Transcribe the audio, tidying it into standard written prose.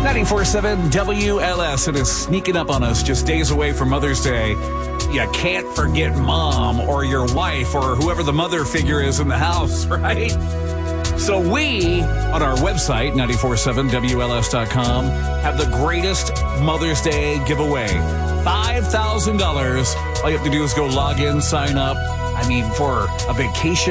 94.7 WLS. It is sneaking up on us just days away from Mother's Day. You can't forget mom or your wife or whoever the mother figure is in the house, right? So we, on our website, 947WLS.com, have the greatest Mother's Day giveaway. $5,000. All you have to do is go log in, sign up. I mean, for a vacation